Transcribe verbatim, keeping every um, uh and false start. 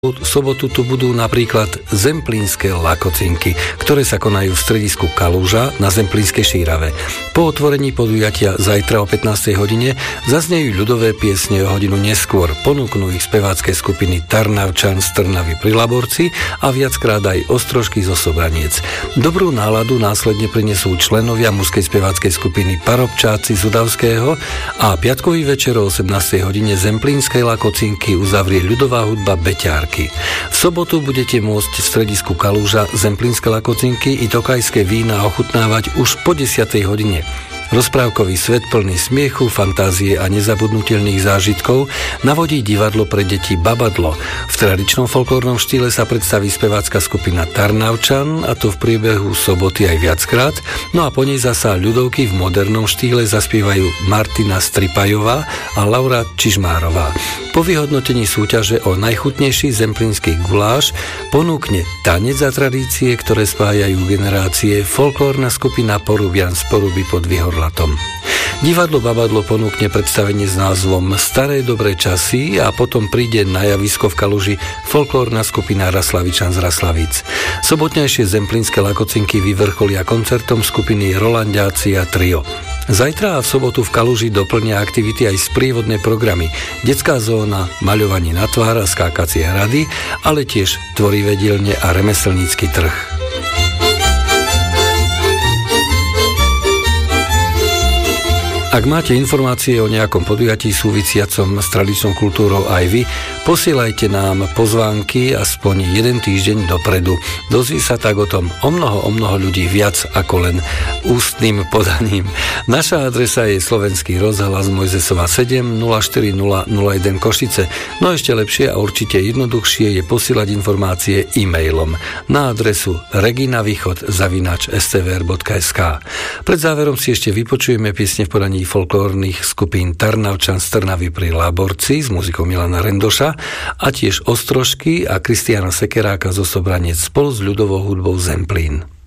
V sobotu tu budú napríklad zemplínske lakocinky, ktoré sa konajú v stredisku Kalúža na Zemplínskej Šírave. Po otvorení podujatia zajtra o pätnástej hodine zaznejú ľudové piesne o hodinu neskôr. Ponúknú ich spevácké skupiny Tarnavčan z Trnavy pri Laborci a viackrát aj Ostrožky zo Sobraniec. Dobrú náladu následne prinesú členovia mužskej speváckej skupiny Parobčáci z Udavského a piatkový večer o osemnástej hodine zemplínskej lakocinky uzavrie ľudová hudba Beťárky. V sobotu budete môcť v stredisku Kalúža zemplínske lakocinky i tokajské vína ochutnávať už po desiatej hodine. Rozprávkový svet plný smiechu, fantázie a nezabudnutelných zážitkov navodí divadlo pre deti Babadlo. V tradičnom folklórnom štýle sa predstaví spevácka skupina Tarnavčan, a to v priebehu soboty aj viackrát, no a po nej zasa ľudovky v modernom štýle zaspievajú Martina Stripajová a Laura Čižmárová. Po vyhodnotení súťaže o najchutnejší zemplínsky guláš ponúkne tanec a tradície, ktoré spájajú generácie, folklórna skupina Porubian z Poruby pod Vyhorlatom. Divadlo Babadlo ponúkne predstavenie s názvom Staré dobré časy a potom príde na javisko v Kaluži folklórna skupina Raslavičan z Raslavic. Sobotnejšie zemplínske lakocinky vyvrcholia koncertom skupiny Rolandiáci a Trio. Zajtra a v sobotu v Kaluži doplnia aktivity aj sprievodné programy. Detská zóna, maľovanie na tvár a skákacie hrady, ale tiež tvorivé dielne a remeselnícky trh. Ak máte informácie o nejakom podujatí súvisiacom s tradičnou kultúrou aj vy, posielajte nám pozvánky aspoň jeden týždeň dopredu. Dozví sa tak o tom o mnoho, o mnoho ľudí viac ako len ústnym podaním. Naša adresa je Slovenský rozhlas Mojzesova sedem nula štyri nula nula jeden Košice. No ešte lepšie a určite jednoduchšie je posielať informácie e-mailom na adresu reginavýchod zavináč es té vé er bodka es ká. Pred záverom si ešte vypočujeme piesne v podaní folklórnych skupín Tarnavčan z Trnavy pri Laborci s muzikou Milana Rendoša a tiež Ostrožky a Kristiána Sekeráka zo Sobraniec spolu s ľudovou hudbou Zemplín.